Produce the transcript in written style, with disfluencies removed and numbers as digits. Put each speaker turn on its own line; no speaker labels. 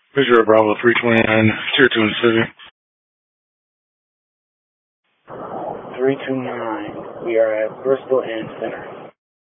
Fisher Bravo 329, Tier 2 in the city.
329, we are at Bristol and Center.